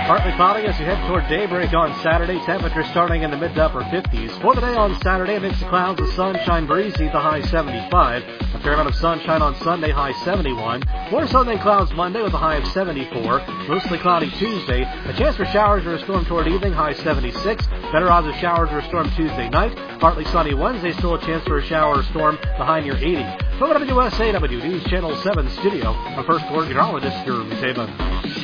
Partly cloudy as you head toward daybreak on Saturday. Temperatures starting in the mid to upper 50s. For the day on Saturday, a mix of clouds with sunshine, breezy, the high 75. A fair amount of sunshine on Sunday, high 71. More sun than clouds Monday with a high of 74. Mostly cloudy Tuesday. A chance for showers or a storm toward evening, high 76. Better odds of showers or a storm Tuesday night. Partly sunny Wednesday, still a chance for a shower or storm, the high near 80. From WSAW News Channel 7 studio, I'm First Alert Meteorologist Jeremy Taban.